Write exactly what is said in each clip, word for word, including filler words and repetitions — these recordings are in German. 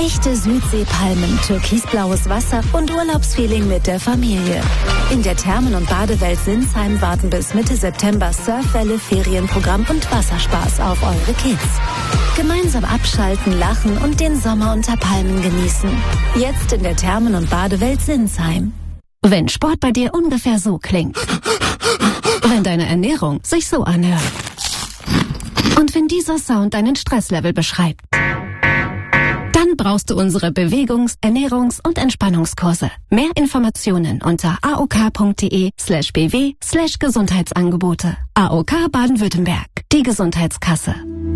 Echte Südseepalmen, türkisblaues Wasser und Urlaubsfeeling mit der Familie. In der Thermen- und Badewelt Sinsheim warten bis Mitte September Surfwelle, Ferienprogramm und Wasserspaß auf eure Kids. Gemeinsam abschalten, lachen und den Sommer unter Palmen genießen. Jetzt in der Thermen- und Badewelt Sinsheim. Wenn Sport bei dir ungefähr so klingt. Wenn deine Ernährung sich so anhört. Und wenn dieser Sound deinen Stresslevel beschreibt. Dann brauchst du unsere Bewegungs-, Ernährungs- und Entspannungskurse. Mehr Informationen unter aok.de slash bw slash Gesundheitsangebote. A O K Baden-Württemberg, die Gesundheitskasse.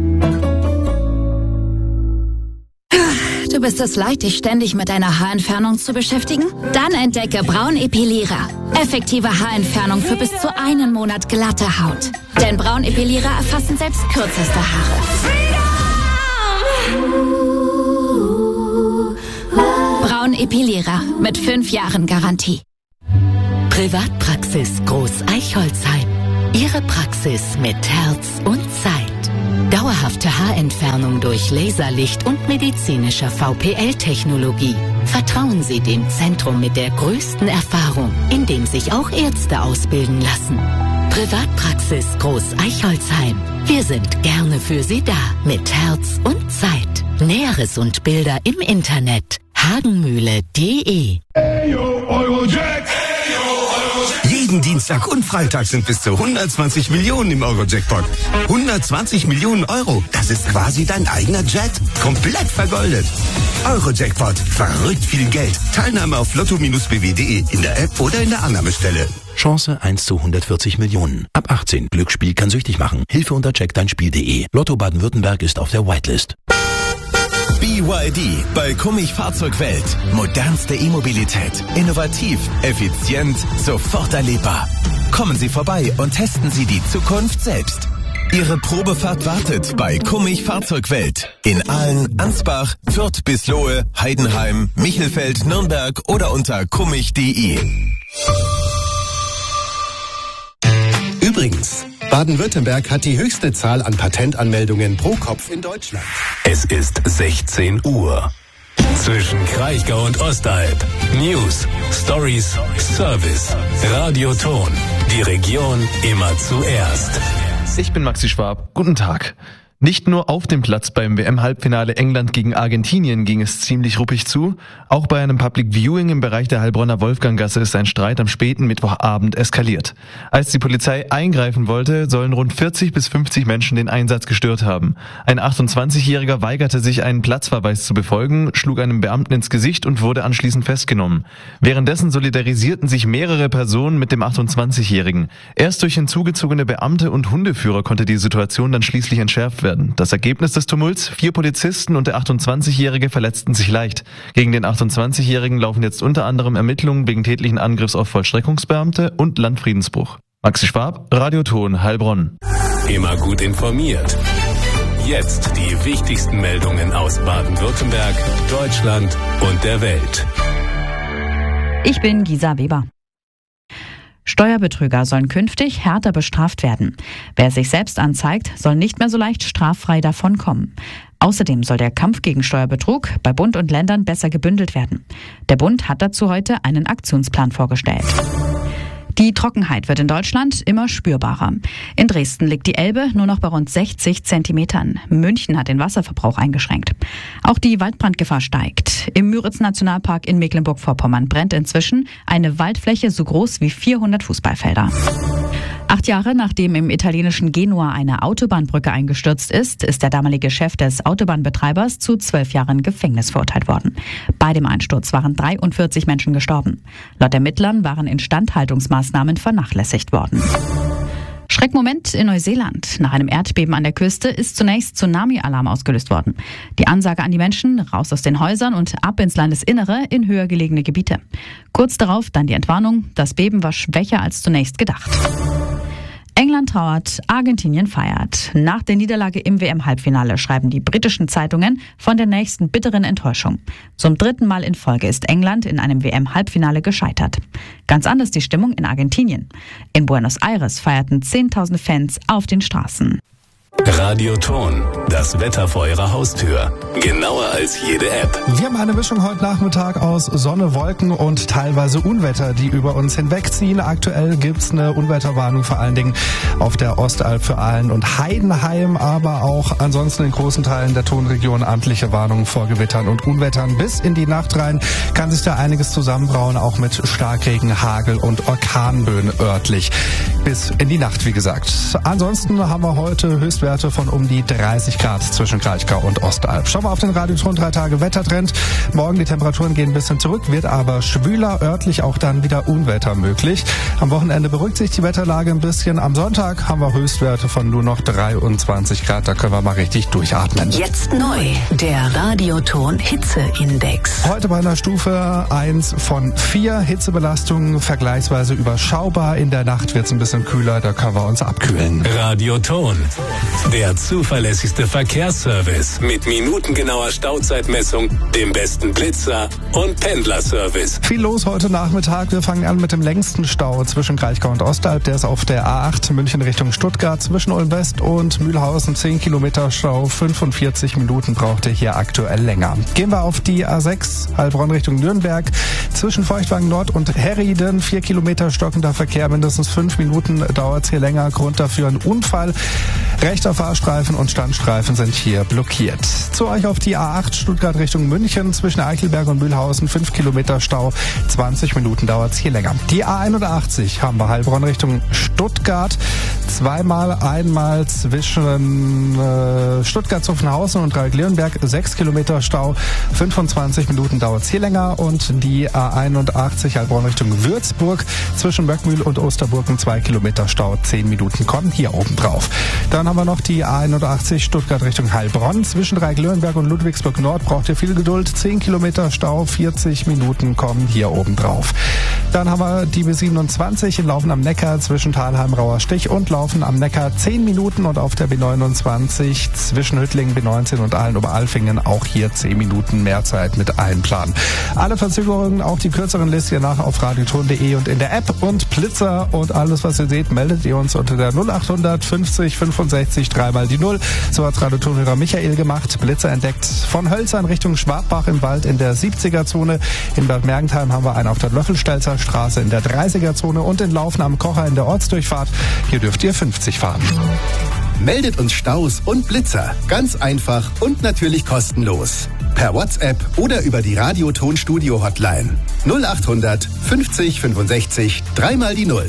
Du bist es leid, dich ständig mit deiner Haarentfernung zu beschäftigen? Dann entdecke Braunepilierer. Effektive Haarentfernung für bis zu einen Monat glatte Haut. Denn Braunepilierer erfassen selbst kürzeste Haare. Braunepilierer mit fünf Jahren Garantie. Privatpraxis Groß Eichholzheim. Ihre Praxis mit Herz und Zeit. Dauerhafte Haarentfernung durch Laserlicht und medizinischer V P L-Technologie. Vertrauen Sie dem Zentrum mit der größten Erfahrung, in dem sich auch Ärzte ausbilden lassen. Privatpraxis Groß Eichholzheim. Wir sind gerne für Sie da, mit Herz und Zeit. Näheres und Bilder im Internet hagenmühle punkt de. Jeden Dienstag und Freitag sind bis zu hundertzwanzig Millionen im Euro-Jackpot. hundertzwanzig Millionen Euro, das ist quasi dein eigener Jet. Komplett vergoldet. Euro-Jackpot, verrückt viel Geld. Teilnahme auf lotto bindestrich b w punkt de in der App oder in der Annahmestelle. Chance eins zu hundertvierzig Millionen. Ab achtzehn. Glücksspiel kann süchtig machen. Hilfe unter check dein Spiel punkt de. Lotto Baden-Württemberg ist auf der Whitelist. B Y D bei Kummich Fahrzeugwelt. Modernste E-Mobilität. Innovativ, effizient, sofort erlebbar. Kommen Sie vorbei und testen Sie die Zukunft selbst. Ihre Probefahrt wartet bei Kummich Fahrzeugwelt. In Aalen, Ansbach, Fürth bis Lohe, Heidenheim, Michelfeld, Nürnberg oder unter kummich punkt de. Übrigens, Baden-Württemberg hat die höchste Zahl an Patentanmeldungen pro Kopf in Deutschland. Es ist sechzehn Uhr. Zwischen Kraichgau und Ostalb. News, Stories, Service, Radioton. Die Region immer zuerst. Ich bin Maxi Schwab. Guten Tag. Nicht nur auf dem Platz beim W M-Halbfinale England gegen Argentinien ging es ziemlich ruppig zu. Auch bei einem Public Viewing im Bereich der Heilbronner Wolfganggasse ist ein Streit am späten Mittwochabend eskaliert. Als die Polizei eingreifen wollte, sollen rund vierzig bis fünfzig Menschen den Einsatz gestört haben. Ein achtundzwanzigjähriger weigerte sich, einen Platzverweis zu befolgen, schlug einem Beamten ins Gesicht und wurde anschließend festgenommen. Währenddessen solidarisierten sich mehrere Personen mit dem achtundzwanzigjährigen. Erst durch hinzugezogene Beamte und Hundeführer konnte die Situation dann schließlich entschärft werden. Das Ergebnis des Tumults: vier Polizisten und der achtundzwanzigjährige verletzten sich leicht. Gegen den achtundzwanzigjährigen laufen jetzt unter anderem Ermittlungen wegen tätlichen Angriffs auf Vollstreckungsbeamte und Landfriedensbruch. Maxi Schwab, Radioton, Heilbronn. Immer gut informiert. Jetzt die wichtigsten Meldungen aus Baden-Württemberg, Deutschland und der Welt. Ich bin Gisa Weber. Steuerbetrüger sollen künftig härter bestraft werden. Wer sich selbst anzeigt, soll nicht mehr so leicht straffrei davonkommen. Außerdem soll der Kampf gegen Steuerbetrug bei Bund und Ländern besser gebündelt werden. Der Bund hat dazu heute einen Aktionsplan vorgestellt. Die Trockenheit wird in Deutschland immer spürbarer. In Dresden liegt die Elbe nur noch bei rund sechzig Zentimetern. München hat den Wasserverbrauch eingeschränkt. Auch die Waldbrandgefahr steigt. Im Müritz-Nationalpark in Mecklenburg-Vorpommern brennt inzwischen eine Waldfläche so groß wie vierhundert Fußballfelder. Acht Jahre nachdem im italienischen Genua eine Autobahnbrücke eingestürzt ist, ist der damalige Chef des Autobahnbetreibers zu zwölf Jahren Gefängnis verurteilt worden. Bei dem Einsturz waren dreiundvierzig Menschen gestorben. Laut Ermittlern waren Instandhaltungsmaßnahmen vernachlässigt worden. Schreckmoment in Neuseeland. Nach einem Erdbeben an der Küste ist zunächst Tsunami-Alarm ausgelöst worden. Die Ansage an die Menschen: raus aus den Häusern und ab ins Landesinnere in höher gelegene Gebiete. Kurz darauf dann die Entwarnung: das Beben war schwächer als zunächst gedacht. England trauert, Argentinien feiert. Nach der Niederlage im W M-Halbfinale schreiben die britischen Zeitungen von der nächsten bitteren Enttäuschung. Zum dritten Mal in Folge ist England in einem W M-Halbfinale gescheitert. Ganz anders die Stimmung in Argentinien. In Buenos Aires feierten zehntausende Fans auf den Straßen. Radioton, das Wetter vor Ihrer Haustür. Genauer als jede App. Wir haben eine Mischung heute Nachmittag aus Sonne, Wolken und teilweise Unwetter, die über uns hinwegziehen. Aktuell gibt's eine Unwetterwarnung vor allen Dingen auf der Ostalb für Aalen und Heidenheim, aber auch ansonsten in großen Teilen der Tonregion amtliche Warnungen vor Gewittern und Unwettern. Bis in die Nacht rein kann sich da einiges zusammenbrauen, auch mit Starkregen, Hagel und Orkanböen örtlich. Bis in die Nacht, wie gesagt. Ansonsten haben wir heute Höchstwerte von um die dreißig Grad zwischen Kraichgau und Ostalb. Schauen wir auf den Radioton drei Tage Wettertrend. Morgen die Temperaturen gehen ein bisschen zurück, wird aber schwüler, örtlich auch dann wieder Unwetter möglich. Am Wochenende beruhigt sich die Wetterlage ein bisschen. Am Sonntag haben wir Höchstwerte von nur noch dreiundzwanzig Grad. Da können wir mal richtig durchatmen. Jetzt neu, der Radioton Hitzeindex. Heute bei einer Stufe eins von vier. Hitzebelastung vergleichsweise überschaubar. In der Nacht wird es ein bisschen kühler, da können wir uns abkühlen. Radioton, der zuverlässigste Verkehrsservice mit minutengenauer Stauzeitmessung, dem besten Blitzer und Pendlerservice. Viel los heute Nachmittag. Wir fangen an mit dem längsten Stau zwischen Kraichgau und Ostalb. Der ist auf der A acht München Richtung Stuttgart zwischen Ulm West und Mühlhausen. zehn Kilometer Stau, fünfundvierzig Minuten braucht er hier aktuell länger. Gehen wir auf die A sechs Heilbronn Richtung Nürnberg. Zwischen Feuchtwagen Nord und Herrieden vier Kilometer stockender Verkehr, mindestens fünf Minuten dauert es hier länger. Grund dafür ein Unfall. Rechter Fahrstreifen und Standstreifen sind hier blockiert. Zu euch auf die A acht Stuttgart Richtung München zwischen Eichelberg und Mühlhausen fünf Kilometer Stau, zwanzig Minuten dauert es hier länger. Die A einundachtzig haben wir Heilbronn Richtung Stuttgart. Zweimal, einmal zwischen äh, Stuttgart-Zuffenhausen und Dreieck-Leonberg sechs Kilometer Stau, fünfundzwanzig Minuten dauert es hier länger. Und die A einundachtzig Heilbronn Richtung Würzburg zwischen Möckmühl und Osterburgen zwei Kilometer Stau, zehn Minuten kommen hier oben drauf. Dann haben wir noch die A einundachtzig Stuttgart Richtung Heilbronn. Zwischen Dreieck-Leonberg und Ludwigsburg Nord braucht ihr viel Geduld. zehn Kilometer Stau, vierzig Minuten kommen hier oben drauf. Dann haben wir die B siebenundzwanzig in Laufen am Neckar zwischen Thalheim, Rauerstich und Laufen am Neckar zehn Minuten. Und auf der B neunundzwanzig zwischen Hüttlingen, B neunzehn und Aalen-Oberalfingen auch hier zehn Minuten mehr Zeit mit einplanen. Alle Verzögerungen, auch die kürzeren, lest ihr nach auf radioton punkt de und in der App. Und Blitzer und alles, was ihr seht, meldet ihr uns unter der null achthundert fünfzig fünfundsechzig dreimal die null. So hat Radiotonhörer Michael gemacht. Blitzer entdeckt von Hölzern Richtung Schwabbach im Wald in der siebziger Zone. In Bad Mergentheim haben wir einen auf der Löffelstelzer Straße in der dreißiger Zone und in Laufen am Kocher in der Ortsdurchfahrt. Hier dürft ihr fünfzig fahren. Meldet uns Staus und Blitzer. Ganz einfach und natürlich kostenlos. Per WhatsApp oder über die Radioton-Studio-Hotline. null achthundert fünfzig fünfundsechzig dreimal die null.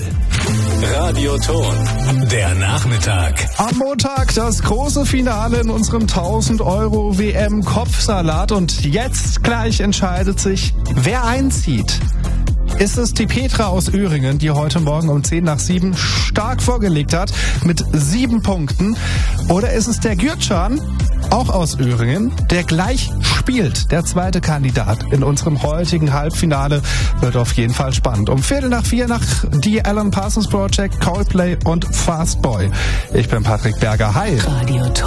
Radioton, der Nachmittag. Am Montag das große Finale in unserem tausend Euro W M-Kopfsalat. Und jetzt gleich entscheidet sich, wer einzieht. Ist es die Petra aus Öhringen, die heute Morgen um zehn nach sieben stark vorgelegt hat mit sieben Punkten? Oder ist es der Gürtschan, auch aus Öhringen, der gleich spielt? Der zweite Kandidat in unserem heutigen Halbfinale wird auf jeden Fall spannend. Um Viertel nach vier nach die Alan Parsons Project, Coldplay und Fast Boy. Ich bin Patrick Berger. Hi. Radioton.